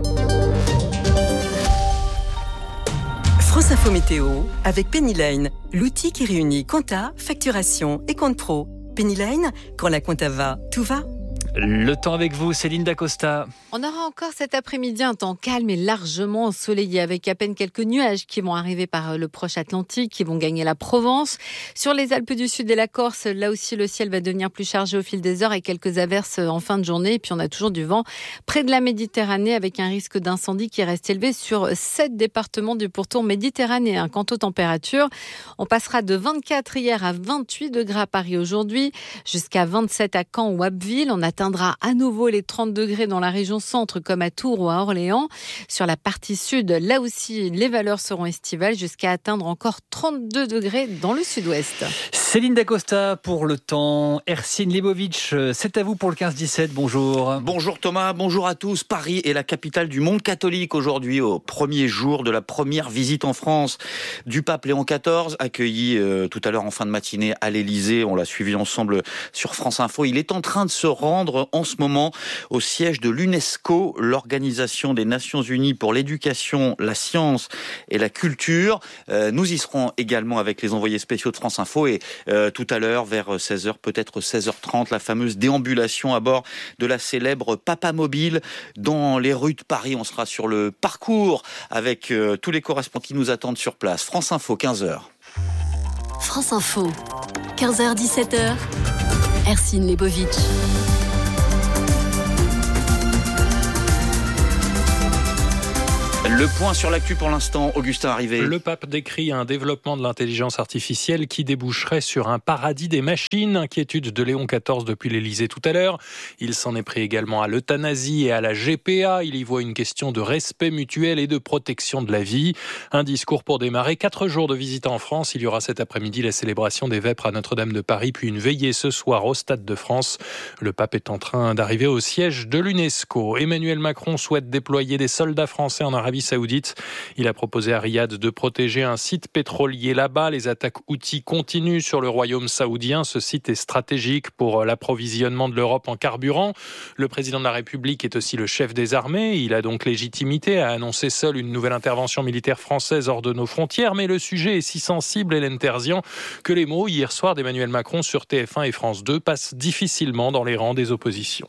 France Info Météo avec Penny Lane, l'outil qui réunit compta, facturation et compte pro. Penny Lane, quand la compta va, tout va. Le temps avec vous, Céline Dacosta. On aura encore cet après-midi un temps calme et largement ensoleillé avec à peine quelques nuages qui vont arriver par le proche Atlantique, qui vont gagner la Provence. Sur les Alpes du Sud et la Corse, là aussi le ciel va devenir plus chargé au fil des heures et quelques averses en fin de journée. Et puis on a toujours du vent près de la Méditerranée avec un risque d'incendie qui reste élevé sur sept départements du pourtour méditerranéen. Quant aux températures, on passera de vingt-quatre hier à vingt-huit degrés à Paris aujourd'hui, jusqu'à vingt-sept à Caen ou Abbeville. On atteindra à nouveau les trente degrés dans la région centre comme à Tours ou à Orléans. Sur la partie sud, là aussi, les valeurs seront estivales jusqu'à atteindre encore trente-deux degrés dans le sud-ouest. Céline Dacosta pour le temps. Ercine Lebovic, c'est à vous pour le quinze dix-sept. Bonjour. Bonjour Thomas, bonjour à tous. Paris est la capitale du monde catholique aujourd'hui, au premier jour de la première visite en France du pape Léon quatorze, accueilli euh, tout à l'heure en fin de matinée à l'Élysée. On l'a suivi ensemble sur France Info. Il est en train de se rendre en ce moment au siège de l'UNESCO, l'Organisation des Nations Unies pour l'éducation, la science et la culture. Euh, nous y serons également avec les envoyés spéciaux de France Info et euh, tout à l'heure vers seize heures, peut-être seize heures trente, la fameuse déambulation à bord de la célèbre Papamobile dans les rues de Paris. On sera sur le parcours avec euh, tous les correspondants qui nous attendent sur place. France Info, quinze heures. France Info, quinze heures dix-sept heures. Ercine Lebovic. Le point sur l'actu pour l'instant, Augustin Arrivé. Le pape décrit un développement de l'intelligence artificielle qui déboucherait sur un paradis des machines. Inquiétude de Léon quatorze depuis l'Élysée tout à l'heure. Il s'en est pris également à l'euthanasie et à la G P A. Il y voit une question de respect mutuel et de protection de la vie. Un discours pour démarrer. Quatre jours de visite en France. Il y aura cet après-midi la célébration des Vêpres à Notre-Dame de Paris, puis une veillée ce soir au Stade de France. Le pape est en train d'arriver au siège de l'UNESCO. Emmanuel Macron souhaite déployer des soldats français en Arabie Saoudite. Il a proposé à Riyad de protéger un site pétrolier là-bas. Les attaques Houthis continuent sur le royaume saoudien. Ce site est stratégique pour l'approvisionnement de l'Europe en carburant. Le président de la République est aussi le chef des armées. Il a donc légitimité à annoncer seul une nouvelle intervention militaire française hors de nos frontières. Mais le sujet est si sensible, Hélène Terzian, que les mots hier soir d'Emmanuel Macron sur T F un et France deux passent difficilement dans les rangs des oppositions.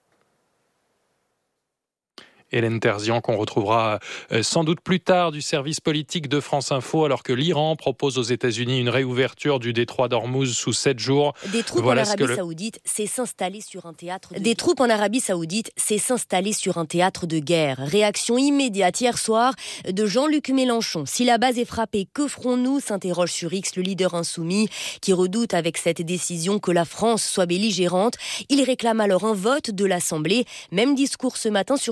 Hélène Terzian, qu'on retrouvera sans doute plus tard du service politique de France Info, alors que l'Iran propose aux États-Unis une réouverture du détroit d'Ormuz sous sept jours. Des troupes voilà en Arabie le... Saoudite, c'est s'installer sur un théâtre. De... Des troupes en Arabie Saoudite, c'est s'installer sur un théâtre de guerre. Réaction immédiate hier soir de Jean-Luc Mélenchon. Si la base est frappée, que ferons-nous ? S'interroge sur X le leader insoumis, qui redoute avec cette décision que la France soit belligérante. Il réclame alors un vote de l'Assemblée. Même discours ce matin sur France un.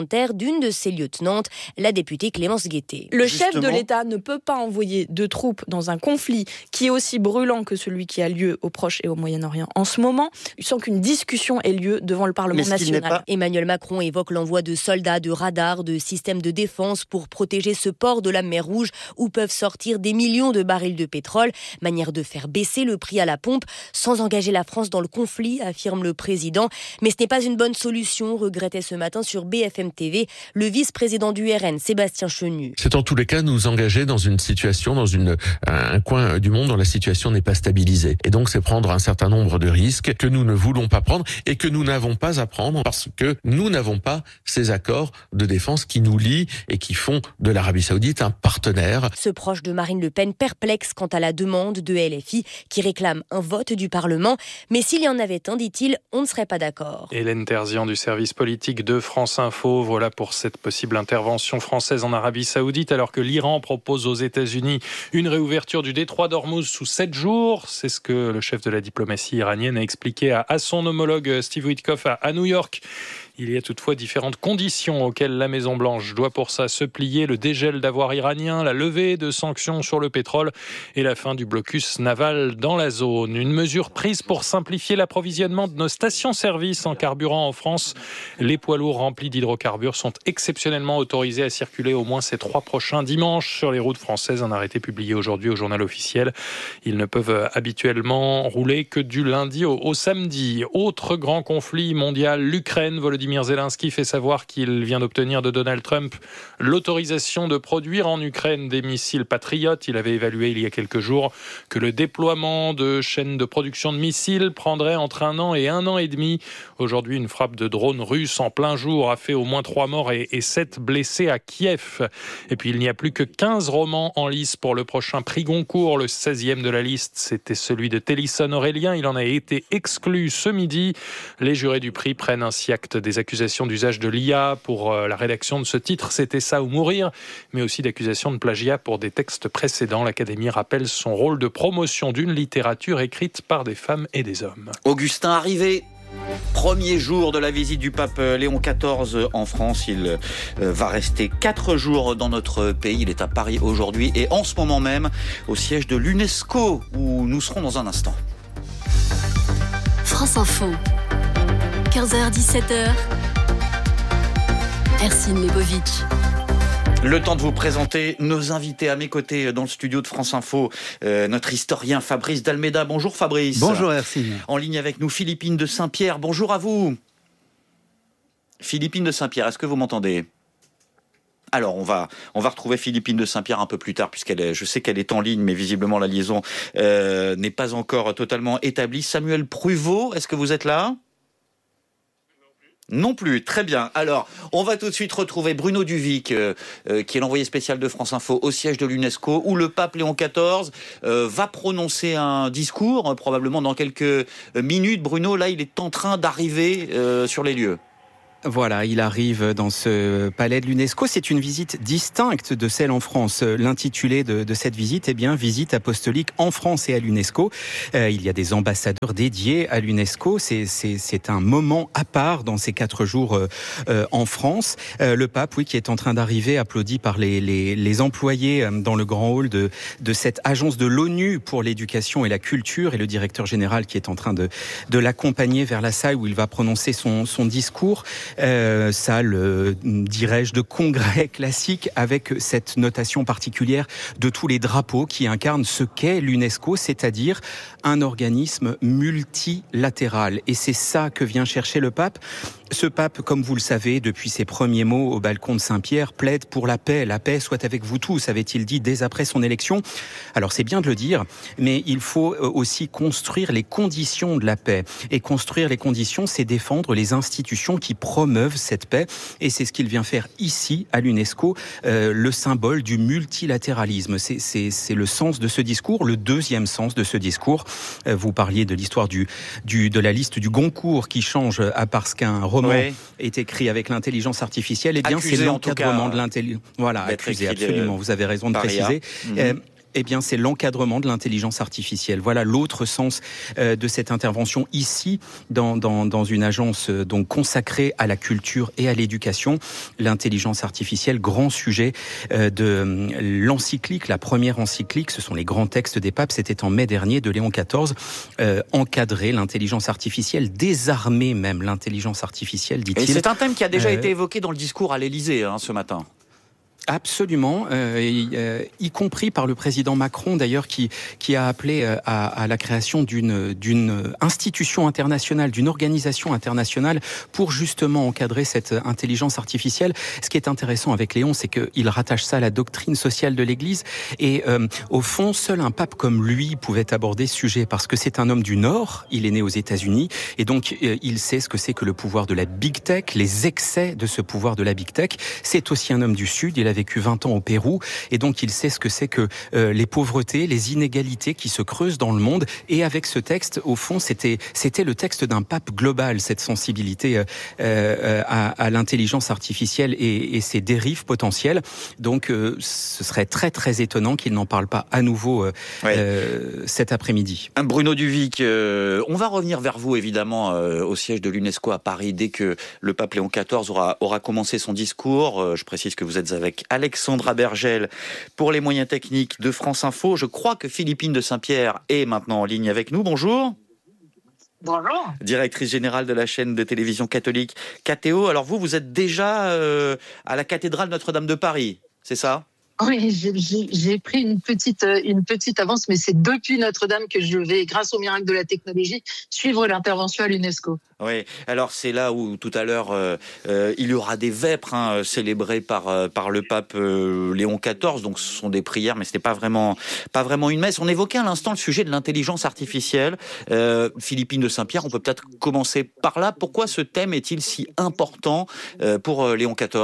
commentaire d'une de ses lieutenantes, la députée Clémence Guettet. Le Justement. chef de l'État ne peut pas envoyer de troupes dans un conflit qui est aussi brûlant que celui qui a lieu au Proche et au Moyen-Orient en ce moment, sans qu'une discussion ait lieu devant le Parlement Mais national. Pas... Emmanuel Macron évoque l'envoi de soldats, de radars, de systèmes de défense pour protéger ce port de la mer Rouge où peuvent sortir des millions de barils de pétrole. Manière de faire baisser le prix à la pompe sans engager la France dans le conflit, affirme le président. Mais ce n'est pas une bonne solution, regrettait ce matin sur B F M T V le vice-président du R N, Sébastien Chenu. C'est en tous les cas nous engager dans une situation, dans une, un coin du monde dont la situation n'est pas stabilisée. Et donc c'est prendre un certain nombre de risques que nous ne voulons pas prendre et que nous n'avons pas à prendre parce que nous n'avons pas ces accords de défense qui nous lient et qui font de l'Arabie Saoudite un partenaire. Ce proche de Marine Le Pen perplexe quant à la demande de L F I qui réclame un vote du Parlement. Mais s'il y en avait un, dit-il, on ne serait pas d'accord. Hélène Terzian du service politique de France Info. Voilà pour cette possible intervention française en Arabie Saoudite alors que l'Iran propose aux États-Unis une réouverture du détroit d'Ormuz sous sept jours. C'est ce que le chef de la diplomatie iranienne a expliqué à, à son homologue Steve Witkoff à, à New York. Il y a toutefois différentes conditions auxquelles la Maison-Blanche doit pour ça se plier. Le dégel d'avoirs iraniens, la levée de sanctions sur le pétrole et la fin du blocus naval dans la zone. Une mesure prise pour simplifier l'approvisionnement de nos stations-service en carburant en France. Les poids lourds remplis d'hydrocarbures sont exceptionnellement autorisés à circuler au moins ces trois prochains dimanches sur les routes françaises. Un arrêté publié aujourd'hui au journal officiel. Ils ne peuvent habituellement rouler que du lundi au, au samedi. Autre grand conflit mondial, l'Ukraine. Volodymyr Zelensky fait savoir qu'il vient d'obtenir de Donald Trump l'autorisation de produire en Ukraine des missiles Patriot. Il avait évalué il y a quelques jours que le déploiement de chaînes de production de missiles prendrait entre un an et un an et demi. Aujourd'hui, une frappe de drone russe en plein jour a fait au moins trois morts et, et sept blessés à Kiev. Et puis, il n'y a plus que quinze romans en lice pour le prochain prix Goncourt. Le seizième de la liste, c'était celui de Télisson Aurélien. Il en a été exclu ce midi. Les jurés du prix prennent ainsi acte des accusations d'usage de l'I A pour la rédaction de ce titre, C'était ça ou mourir, mais aussi d'accusations de plagiat pour des textes précédents. L'Académie rappelle son rôle de promotion d'une littérature écrite par des femmes et des hommes. Augustin Arrivé. Premier jour de la visite du pape Léon quatorze en France. Il va rester quatre jours dans notre pays. Il est à Paris aujourd'hui et en ce moment même au siège de l'UNESCO où nous serons dans un instant. France Info. quinze heures dix-sept heures. Ercine Lebovitch. Le temps de vous présenter nos invités à mes côtés dans le studio de France Info. Euh, notre historien Fabrice Dalméda. Bonjour Fabrice. Bonjour Ercine. En ligne avec nous Philippine de Saint-Pierre. Bonjour à vous. Philippine de Saint-Pierre, est-ce que vous m'entendez ? Alors, on va, on va retrouver Philippine de Saint-Pierre un peu plus tard, puisqu'elle est, je sais qu'elle est en ligne, mais visiblement la liaison euh, n'est pas encore totalement établie. Samuel Pruvot, est-ce que vous êtes là ? Non plus, très bien. Alors, on va tout de suite retrouver Bruno Duvic, euh, euh, qui est l'envoyé spécial de France Info au siège de l'UNESCO, où le pape Léon quatorze euh, va prononcer un discours, euh, probablement dans quelques minutes. Bruno, là, il est en train d'arriver euh, sur les lieux. Voilà, il arrive dans ce palais de l'UNESCO. C'est une visite distincte de celle en France. L'intitulé de, de cette visite, eh bien, visite apostolique en France et à l'UNESCO. Euh, il y a des ambassadeurs dédiés à l'UNESCO. C'est, c'est, c'est un moment à part dans ces quatre jours euh, euh, en France. Euh, le pape, oui, qui est en train d'arriver, applaudi par les, les, les employés dans le grand hall de, de cette agence de l'ONU pour l'éducation et la culture et le directeur général qui est en train de, de l'accompagner vers la salle où il va prononcer son, son discours. Euh, salle, euh, dirais-je, de congrès classique avec cette notation particulière de tous les drapeaux qui incarnent ce qu'est l'UNESCO, c'est-à-dire un organisme multilatéral. Et c'est ça que vient chercher le pape. Ce pape, comme vous le savez, depuis ses premiers mots au balcon de Saint-Pierre, plaide pour la paix. La paix soit avec vous tous, avait-il dit dès après son élection. Alors c'est bien de le dire, mais il faut aussi construire les conditions de la paix. Et construire les conditions, c'est défendre les institutions qui promeuvent cette paix. Et c'est ce qu'il vient faire ici, à l'UNESCO, euh, le symbole du multilatéralisme. C'est, c'est, c'est le sens de ce discours, le deuxième sens de ce discours. Euh, vous parliez de l'histoire du, du, de la liste du Goncourt qui change à parce qu'un roman oui. est écrit avec l'intelligence artificielle. Eh bien, accusé, c'est l'encadrement de l'intelligence. Voilà, accusé, absolument. Vous avez raison de préciser. Mmh. Euh, Eh bien, c'est l'encadrement de l'intelligence artificielle. Voilà l'autre sens euh, de cette intervention ici, dans, dans, dans une agence euh, donc consacrée à la culture et à l'éducation. L'intelligence artificielle, grand sujet euh, de euh, l'encyclique, la première encyclique, ce sont les grands textes des papes, c'était en mai dernier, de Léon quatorze, euh, encadrer l'intelligence artificielle, désarmer même l'intelligence artificielle, dit-il. Et c'est un thème qui a déjà euh, été évoqué dans le discours à l'Élysée hein, ce matin. Absolument, euh, y, euh, y compris par le président Macron d'ailleurs, qui qui a appelé euh, à, à la création d'une d'une institution internationale, d'une organisation internationale pour justement encadrer cette intelligence artificielle. Ce qui est intéressant avec Léon, c'est qu'il rattache ça à la doctrine sociale de l'Église et euh, au fond, seul un pape comme lui pouvait aborder ce sujet parce que c'est un homme du Nord, il est né aux États-Unis et donc euh, il sait ce que c'est que le pouvoir de la big tech, les excès de ce pouvoir de la big tech. C'est aussi un homme du Sud, il a vécu vingt ans au Pérou et donc il sait ce que c'est que euh, les pauvretés, les inégalités qui se creusent dans le monde. Et avec ce texte, au fond, c'était c'était le texte d'un pape global, cette sensibilité euh, euh, à, à l'intelligence artificielle et, et ses dérives potentielles. Donc, euh, ce serait très très étonnant qu'il n'en parle pas à nouveau euh, ouais. euh, cet après-midi. Bruno Duvic, euh, on va revenir vers vous évidemment euh, au siège de l'UNESCO à Paris dès que le pape Léon quatorze aura aura commencé son discours. Euh, je précise que vous êtes avec Alexandra Bergel pour les moyens techniques de France Info. Je crois que Philippine de Saint-Pierre est maintenant en ligne avec nous. Bonjour. Bonjour. Directrice générale de la chaîne de télévision catholique K T O. Alors vous, vous êtes déjà euh, à la cathédrale Notre-Dame de Paris, c'est ça ? Oui, j'ai, j'ai, j'ai pris une petite, une petite avance, mais c'est depuis Notre-Dame que je vais, grâce au miracle de la technologie, suivre l'intervention à l'UNESCO. Oui, alors c'est là où tout à l'heure euh, euh, il y aura des vêpres hein, célébrées par euh, par le pape euh, Léon quatorze. Donc ce sont des prières, mais c'était pas vraiment pas vraiment une messe. On évoquait à l'instant le sujet de l'intelligence artificielle. Euh, Philippine de Saint-Pierre, on peut peut-être commencer par là. Pourquoi ce thème est-il si important euh, pour euh, Léon quatorze ?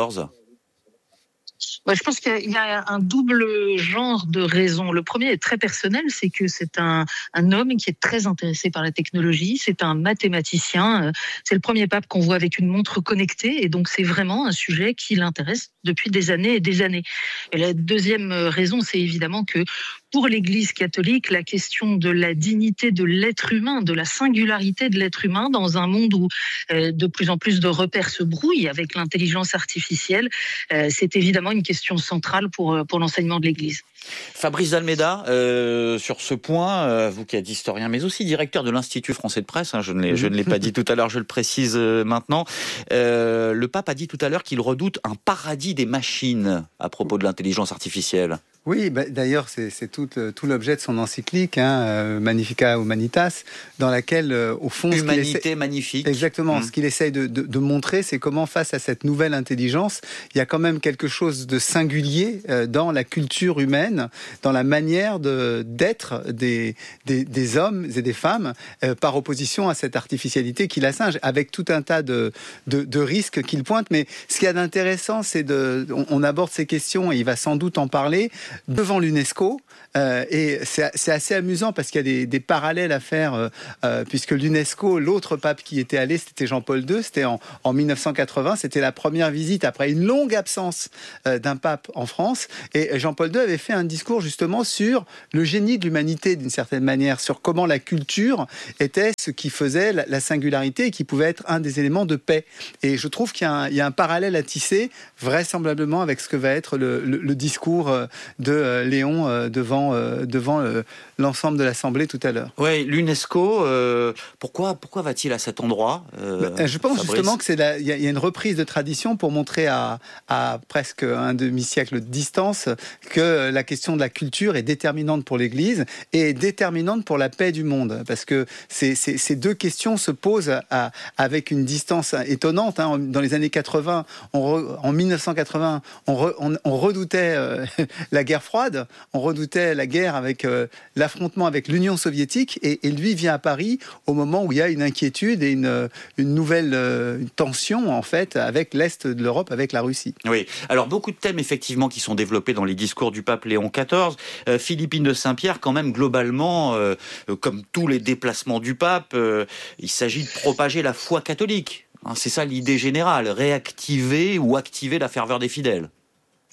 Ouais, je pense qu'il y a un double genre de raisons. Le premier est très personnel, c'est que c'est un, un homme qui est très intéressé par la technologie, c'est un mathématicien, c'est le premier pape qu'on voit avec une montre connectée, et donc c'est vraiment un sujet qui l'intéresse depuis des années et des années. Et la deuxième raison, c'est évidemment que pour l'Église catholique, la question de la dignité de l'être humain, de la singularité de l'être humain dans un monde où euh, de plus en plus de repères se brouillent avec l'intelligence artificielle, euh, c'est évidemment une question centrale pour, pour l'enseignement de l'Église. Fabrice Dalméda, euh, sur ce point, euh, vous qui êtes historien, mais aussi directeur de l'Institut français de presse, hein, je ne l'ai, je ne l'ai pas dit tout à l'heure, je le précise euh, maintenant, euh, le pape a dit tout à l'heure qu'il redoute un paradis des machines à propos de l'intelligence artificielle. Oui, bah, d'ailleurs, c'est, c'est tout, tout l'objet de son encyclique, hein, euh, Magnificat Humanitas, dans laquelle, euh, au fond... Humanité essaie... magnifique. Exactement. Mmh. Ce qu'il essaye de, de, de montrer, c'est comment, face à cette nouvelle intelligence, il y a quand même quelque chose de singulier euh, dans la culture humaine, dans la manière de, d'être des, des, des hommes et des femmes, euh, par opposition à cette artificialité qui la singe, avec tout un tas de, de, de risques qu'il pointe. Mais ce qu'il y a d'intéressant, c'est de... On, on aborde ces questions, et il va sans doute en parler, devant l'UNESCO, euh, et c'est, c'est assez amusant parce qu'il y a des, des parallèles à faire, euh, euh, puisque l'UNESCO, l'autre pape qui était allé, c'était Jean-Paul deux, c'était en, en dix-neuf cent quatre-vingts, c'était la première visite après une longue absence euh, d'un pape en France, et Jean-Paul deux avait fait un discours justement sur le génie de l'humanité d'une certaine manière, sur comment la culture était ce qui faisait la, la singularité et qui pouvait être un des éléments de paix. Et je trouve qu'il y a un, il y a un parallèle à tisser, vraisemblablement avec ce que va être le, le, le discours euh, de euh, Léon euh, devant, euh, devant euh, l'ensemble de l'Assemblée tout à l'heure. Oui, l'UNESCO, euh, pourquoi, pourquoi va-t-il à cet endroit euh, bah, Je pense Fabrice justement qu'il y, y a une reprise de tradition pour montrer à, à presque un demi-siècle de distance que la question de la culture est déterminante pour l'Église et déterminante pour la paix du monde. Parce que ces, ces, ces deux questions se posent à, avec une distance étonnante. Hein. Dans les années quatre-vingts, on re, en dix-neuf cent quatre-vingts, on, re, on, on redoutait euh, la guerre froide, on redoutait la guerre avec euh, l'affrontement avec l'Union soviétique, et, et lui vient à Paris au moment où il y a une inquiétude et une, une nouvelle euh, une tension en fait avec l'Est de l'Europe, avec la Russie. Oui, alors beaucoup de thèmes effectivement qui sont développés dans les discours du pape Léon quatorze. Euh, Philippine de Saint-Pierre, quand même globalement, euh, comme tous les déplacements du pape, euh, il s'agit de propager la foi catholique. Hein, c'est ça l'idée générale, réactiver ou activer la ferveur des fidèles.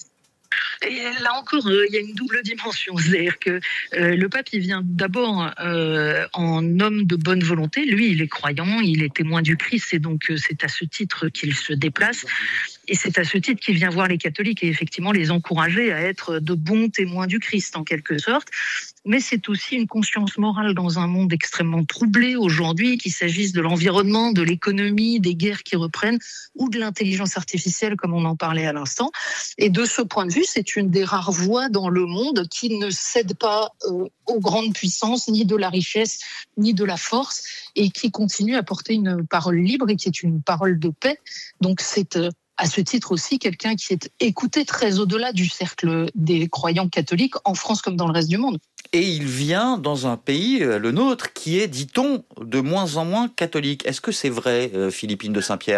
Et là encore, euh, il y a une double dimension. C'est-à-dire que euh, le pape, il vient d'abord euh, en homme de bonne volonté. Lui, il est croyant, il est témoin du Christ, et donc euh, c'est à ce titre qu'il se déplace. Et c'est à ce titre qu'il vient voir les catholiques et effectivement les encourager à être de bons témoins du Christ, en quelque sorte. Mais c'est aussi une conscience morale dans un monde extrêmement troublé aujourd'hui, qu'il s'agisse de l'environnement, de l'économie, des guerres qui reprennent, ou de l'intelligence artificielle, comme on en parlait à l'instant. Et de ce point de vue, c'est une des rares voix dans le monde qui ne cède pas euh, aux grandes puissances, ni de la richesse, ni de la force, et qui continue à porter une parole libre et qui est une parole de paix. Donc c'est euh, à ce titre aussi quelqu'un qui est écouté très au-delà du cercle des croyants catholiques, en France comme dans le reste du monde. Et il vient dans un pays, le nôtre, qui est, dit-on, de moins en moins catholique. Est-ce que c'est vrai, Philippine de Saint-Pierre ?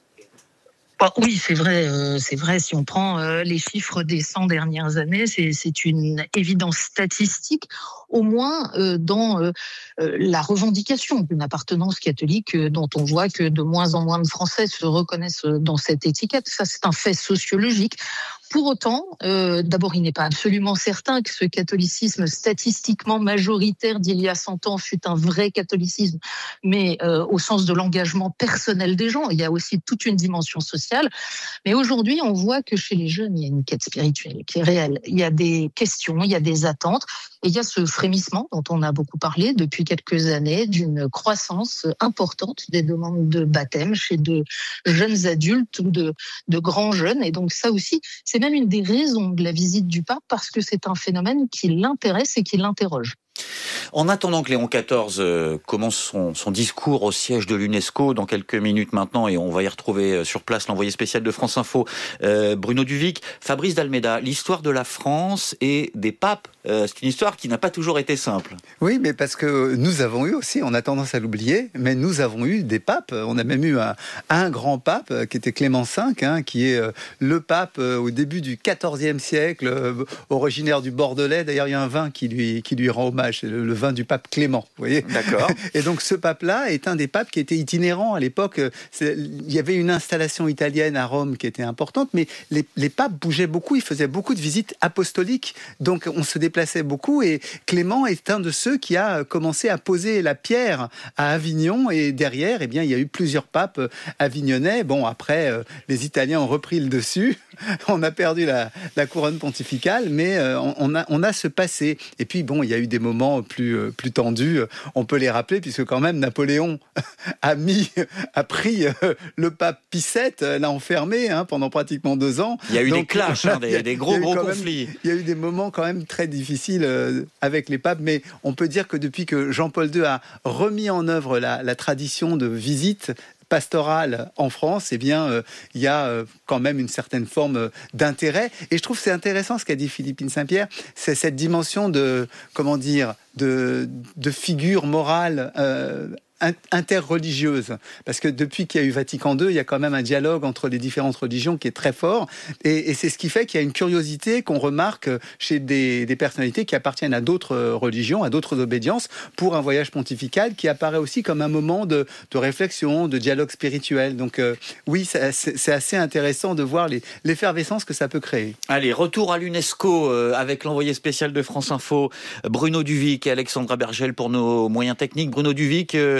Bah, oui, c'est vrai. Euh, c'est vrai. Si on prend euh, les chiffres des cent dernières années, c'est, c'est une évidence statistique, au moins euh, dans euh, la revendication d'une appartenance catholique, euh, dont on voit que de moins en moins de Français se reconnaissent dans cette étiquette. Ça, c'est un fait sociologique. Pour autant, euh, d'abord, il n'est pas absolument certain que ce catholicisme statistiquement majoritaire d'il y a cent ans fut un vrai catholicisme, mais euh, au sens de l'engagement personnel des gens. Il y a aussi toute une dimension sociale. Mais aujourd'hui, on voit que chez les jeunes, il y a une quête spirituelle qui est réelle. Il y a des questions, il y a des attentes, et il y a ce frémissement dont on a beaucoup parlé depuis quelques années, d'une croissance importante des demandes de baptême chez de jeunes adultes ou de, de grands jeunes. Et donc ça aussi, c'est C'est même une des raisons de la visite du pape, parce que c'est un phénomène qui l'intéresse et qui l'interroge. En attendant que Léon quatorze euh, commence son, son discours au siège de l'UNESCO dans quelques minutes maintenant, et on va y retrouver euh, sur place l'envoyé spécial de France Info, euh, Bruno Duvic, Fabrice d'Almeida, l'histoire de la France et des papes, euh, c'est une histoire qui n'a pas toujours été simple. Oui, mais parce que nous avons eu aussi, on a tendance à l'oublier, mais nous avons eu des papes. On a même eu un, un grand pape qui était Clément cinq, hein, qui est euh, le pape euh, au début du quatorzième siècle, euh, originaire du Bordelais. D'ailleurs, il y a un vin qui lui, qui lui rend hommage. C'est le, le vin du pape Clément, vous voyez. D'accord. Et donc ce pape-là est un des papes qui était itinérant à l'époque. C'est, il y avait une installation italienne à Rome qui était importante, mais les, les papes bougeaient beaucoup, ils faisaient beaucoup de visites apostoliques, donc on se déplaçait beaucoup, et Clément est un de ceux qui a commencé à poser la pierre à Avignon, et derrière, eh bien, il y a eu plusieurs papes avignonnais. Bon, après, euh, les Italiens ont repris le dessus, on a perdu la, la couronne pontificale, mais euh, on, a, on a ce passé. Et puis, bon, il y a eu des moments plus, plus tendus, on peut les rappeler, puisque quand même Napoléon a mis, a pris le pape Pie sept, l'a enfermé hein, pendant pratiquement deux ans. Il y a eu Donc, des clashs, hein, des, des gros gros conflits. Même, il y a eu des moments quand même très difficiles euh, avec les papes, mais on peut dire que depuis que Jean-Paul deux a remis en œuvre la, la tradition de visite pastorale en France, eh bien, euh, il y a euh, quand même une certaine forme euh, d'intérêt. Et je trouve que c'est intéressant ce qu'a dit Philippine Saint-Pierre, c'est cette dimension de, comment dire, de, de figure morale euh, interreligieuse, parce que depuis qu'il y a eu Vatican deux, il y a quand même un dialogue entre les différentes religions qui est très fort, et, et c'est ce qui fait qu'il y a une curiosité qu'on remarque chez des, des personnalités qui appartiennent à d'autres religions, à d'autres obédiences, pour un voyage pontifical qui apparaît aussi comme un moment de, de réflexion, de dialogue spirituel. Donc euh, oui, c'est, c'est assez intéressant de voir les, l'effervescence que ça peut créer. Allez, retour à l'UNESCO euh, avec l'envoyé spécial de France Info, Bruno Duvic et Alexandra Bergel pour nos moyens techniques. Bruno Duvic, euh,